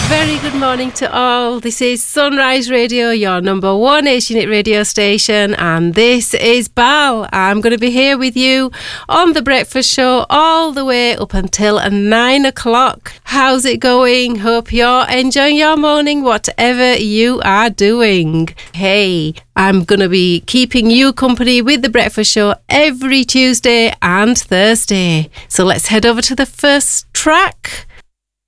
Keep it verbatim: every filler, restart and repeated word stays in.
Very good morning to all. This is Sunrise Radio, your number one Asianate radio station, and this is Bal. I'm going to be here with you on The Breakfast Show all the way up until nine o'clock. How's it going? Hope you're enjoying your morning, whatever you are doing. Hey, I'm going to be keeping you company with The Breakfast Show every Tuesday and Thursday. So let's head over to the first track.